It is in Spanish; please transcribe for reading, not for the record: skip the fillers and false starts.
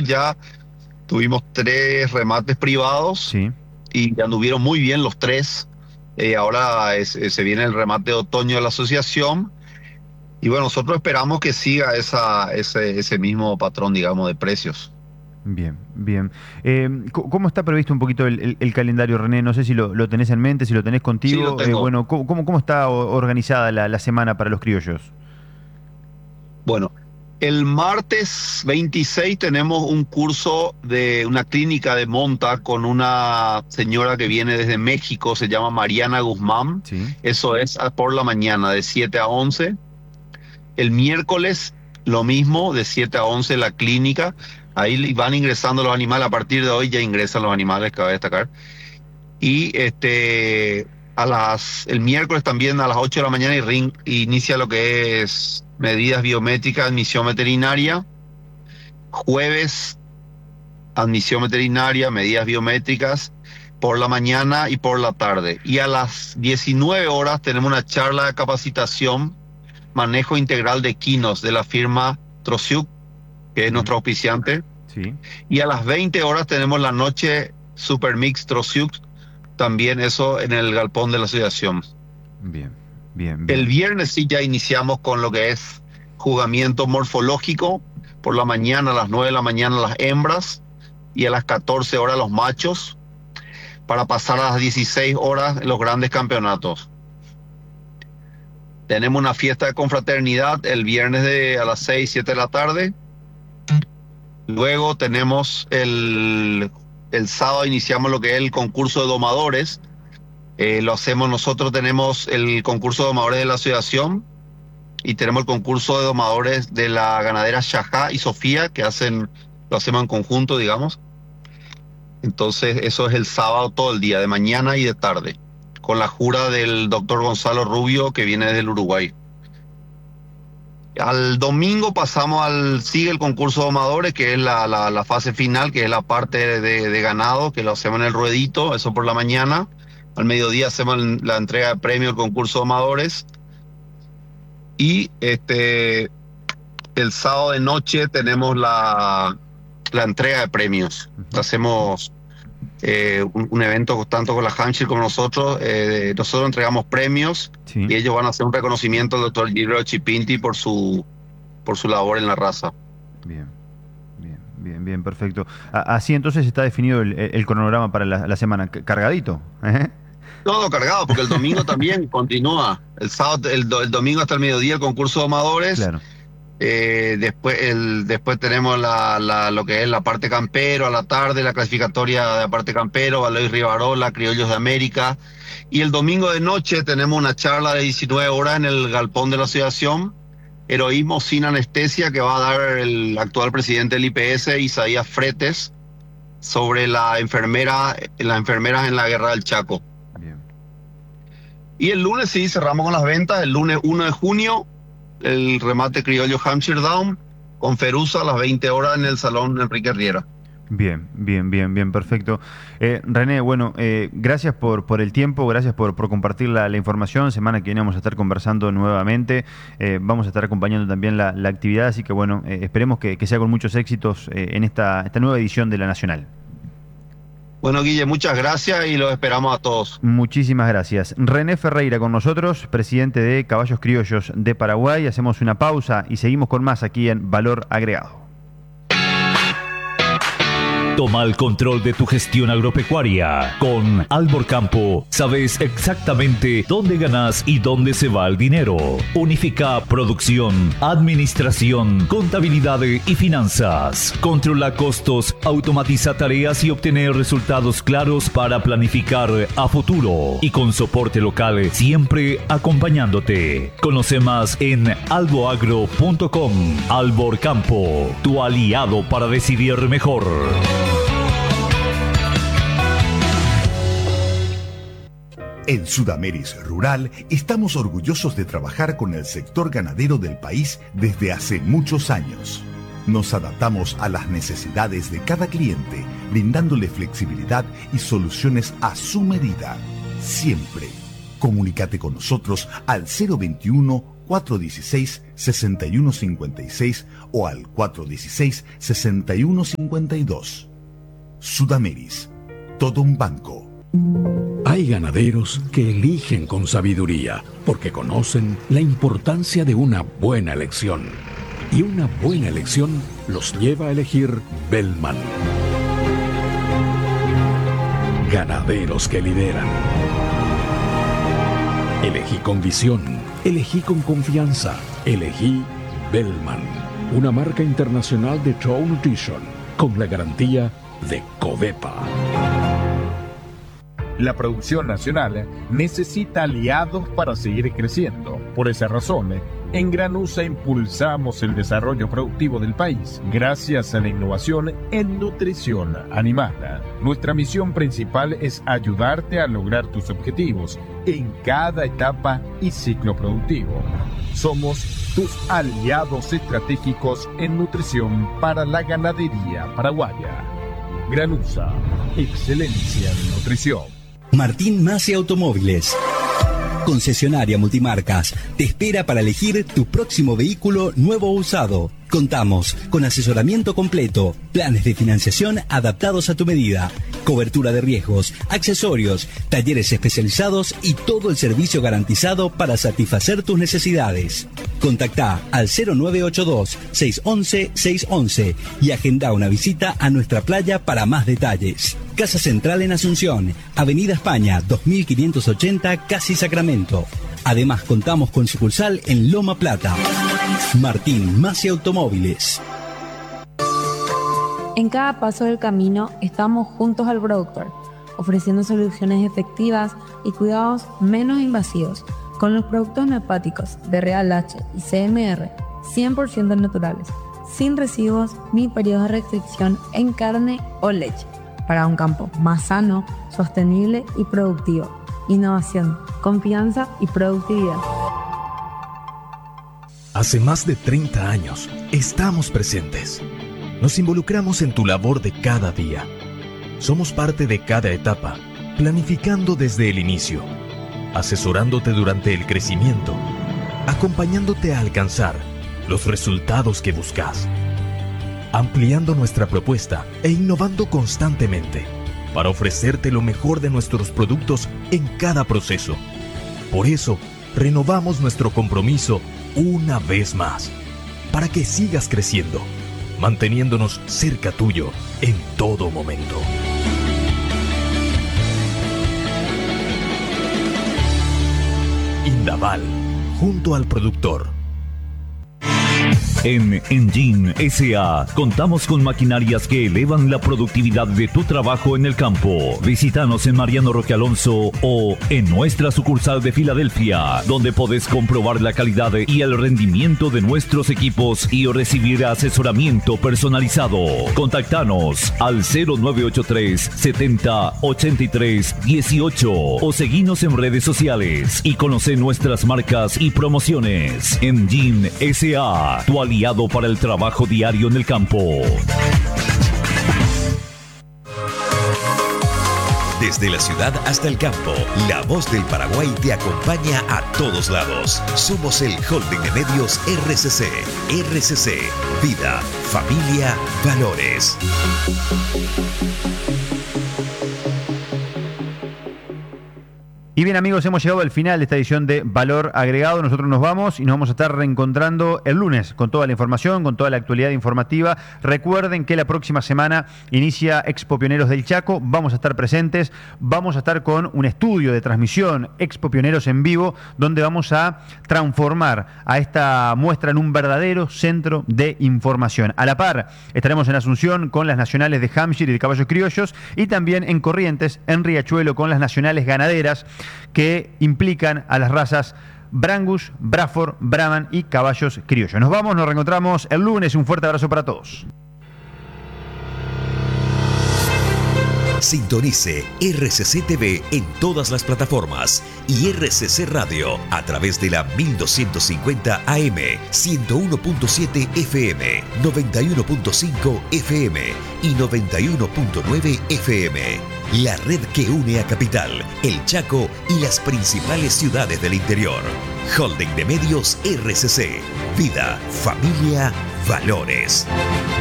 ya tuvimos 3 remates privados Sí. y anduvieron muy bien los 3. Ahora se viene el remate de otoño de la asociación. Y bueno, nosotros esperamos que siga ese mismo patrón, digamos, de precios. Bien, bien. ¿Cómo está previsto un poquito el calendario, René? No sé si lo tenés en mente, si lo tenés Sí, lo contigo. tengo. Bueno, ¿cómo está organizada la semana para los criollos? Bueno, el martes 26 tenemos un curso de una clínica de monta con una señora que viene desde México, se llama Mariana Guzmán. Sí. Eso es por la mañana, de 7 a 11. El miércoles, lo mismo, de 7 a 11 la clínica. Ahí van ingresando los animales. A partir de hoy ya ingresan los animales, cabe destacar. Y el miércoles también a las 8 de la mañana inicia lo que es medidas biométricas, admisión veterinaria. Jueves, admisión veterinaria, medidas biométricas por la mañana y por la tarde. Y a las 19 horas tenemos una charla de capacitación, manejo integral de equinos de la firma Trosiuk, que es nuestro auspiciante. Sí. Y a las 20 horas tenemos la noche Super Mix Trosiuk, también eso en el galpón de la asociación. Bien, bien, El bien. viernes sí ya iniciamos con lo que es juzgamiento morfológico. Por la mañana, a las 9 de la mañana, las hembras y a las 14 horas los machos, para pasar a las 16 horas en los grandes campeonatos. Tenemos una fiesta de confraternidad el viernes a las 6, 7 de la tarde. Luego tenemos el sábado iniciamos lo que es el concurso de domadores. Lo hacemos nosotros, tenemos el concurso de domadores de la asociación y tenemos el concurso de domadores de la ganadera Shahá y Sofía, que lo hacemos en conjunto, digamos. Entonces eso es el sábado todo el día, de mañana y de tarde, con la jura del doctor Gonzalo Rubio, que viene desde el Uruguay. Al domingo sigue el concurso de domadores, que es la fase final, que es la parte de ganado, que lo hacemos en el ruedito, eso por la mañana. Al mediodía hacemos la entrega de premio del concurso de domadores. Y el sábado de noche tenemos la entrega de premios. Hacemos un evento tanto con la Hampshire como nosotros. Nosotros entregamos premios. Sí. Y ellos van a hacer un reconocimiento al doctor Gilberto Chipinti por su labor en la raza. Bien, bien, bien, bien, perfecto. Así entonces está definido el cronograma para la semana. Cargadito. Todo cargado, porque el domingo también continúa. El domingo hasta el mediodía el concurso de domadores. Claro. Después tenemos lo que es la parte campero, a la tarde la clasificatoria de la parte campero, Valois Rivarola, Criollos de América. Y el domingo de noche tenemos una charla de 19 horas en el galpón de la asociación, Heroísmo sin anestesia, que va a dar el actual presidente del IPS, Isaías Fretes, sobre las enfermeras en la guerra del Chaco. Bien. Y el lunes sí cerramos con las ventas, el lunes 1 de junio, el remate criollo Hampshire Down con Feruza a las 20 horas en el Salón Enrique Riera. Bien, bien, bien, bien, perfecto. René, bueno, gracias por el tiempo, gracias por compartir la información. Semana que viene vamos a estar conversando nuevamente, vamos a estar acompañando también la actividad, así que bueno, esperemos que sea con muchos éxitos en esta nueva edición de la Nacional. Bueno, Guille, muchas gracias y los esperamos a todos. Muchísimas gracias. René Ferreira con nosotros, presidente de Caballos Criollos de Paraguay. Hacemos una pausa y seguimos con más aquí en Valor Agregado. Toma el control de tu gestión agropecuaria. Con Albor Campo sabes exactamente dónde ganas y dónde se va el dinero. Unifica producción, administración, contabilidad y finanzas. Controla costos, automatiza tareas y obtener resultados claros para planificar a futuro. Y con soporte local siempre acompañándote. Conoce más en alboagro.com. Albor Campo, tu aliado para decidir mejor. En Sudameris Rural estamos orgullosos de trabajar con el sector ganadero del país desde hace muchos años. Nos adaptamos a las necesidades de cada cliente, brindándole flexibilidad y soluciones a su medida. Siempre. Comunícate con nosotros al 021 416-6156 o al 416-6152. Sudameris, todo un banco. Hay ganaderos que eligen con sabiduría porque conocen la importancia de una buena elección. Y una buena elección los lleva a elegir Bellman. Ganaderos que lideran. Elegí con visión, elegí con confianza, elegí Bellman, una marca internacional de Trout Nutrition con la garantía de Covepa. La producción nacional necesita aliados para seguir creciendo. Por esa razón, en Granusa impulsamos el desarrollo productivo del país gracias a la innovación en nutrición animal. Nuestra misión principal es ayudarte a lograr tus objetivos en cada etapa y ciclo productivo. Somos tus aliados estratégicos en nutrición para la ganadería paraguaya. Granusa, excelencia en nutrición. Martín Masi Automóviles, concesionaria multimarcas, te espera para elegir tu próximo vehículo nuevo o usado. Contamos con asesoramiento completo, planes de financiación adaptados a tu medida, cobertura de riesgos, accesorios, talleres especializados y todo el servicio garantizado para satisfacer tus necesidades. Contactá al 0982-611-611 y agenda una visita a nuestra playa para más detalles. Casa Central en Asunción, Avenida España 2580, Casi Sacramento. Además contamos con sucursal en Loma Plata. Martín Masi Automóviles. En cada paso del camino estamos juntos al productor, ofreciendo soluciones efectivas y cuidados menos invasivos con los productos neumáticos de Real H y CMR 100% naturales, sin residuos ni periodos de restricción en carne o leche, para un campo más sano, sostenible y productivo. Innovación, confianza y productividad. Hace más de 30 años estamos presentes. Nos involucramos en tu labor de cada día. Somos parte de cada etapa, planificando desde el inicio, asesorándote durante el crecimiento, acompañándote a alcanzar los resultados que buscas, ampliando nuestra propuesta e innovando constantemente para ofrecerte lo mejor de nuestros productos en cada proceso. Por eso, renovamos nuestro compromiso una vez más, para que sigas creciendo, manteniéndonos cerca tuyo en todo momento. Indaval, junto al productor. En Engine SA contamos con maquinarias que elevan la productividad de tu trabajo en el campo. Visítanos en Mariano Roque Alonso o en nuestra sucursal de Filadelfia, donde podés comprobar la calidad y el rendimiento de nuestros equipos y recibir asesoramiento personalizado. Contactanos al 0983 70 83 18 o seguinos en redes sociales y conoce nuestras marcas y promociones. Engine SA, tu aliado para el trabajo diario en el campo. Desde la ciudad hasta el campo, la voz del Paraguay te acompaña a todos lados. Somos el holding de medios RCC. RCC, vida, familia, valores. Y bien amigos, hemos llegado al final de esta edición de Valor Agregado. Nosotros nos vamos y nos vamos a estar reencontrando el lunes con toda la información, con toda la actualidad informativa. Recuerden que la próxima semana inicia Expo Pioneros del Chaco. Vamos a estar presentes, vamos a estar con un estudio de transmisión Expo Pioneros en vivo, donde vamos a transformar a esta muestra en un verdadero centro de información. A la par, estaremos en Asunción con las nacionales de Hampshire y de caballos criollos y también en Corrientes, en Riachuelo, con las nacionales ganaderas que implican a las razas Brangus, Braford, Brahman y caballos criollos. Nos vamos, nos reencontramos el lunes. Un fuerte abrazo para todos. Sintonice RCC TV en todas las plataformas y RCC Radio a través de la 1250 AM, 101.7 FM, 91.5 FM y 91.9 FM. La red que une a Capital, El Chaco y las principales ciudades del interior. Holding de Medios RCC. Vida, familia, valores.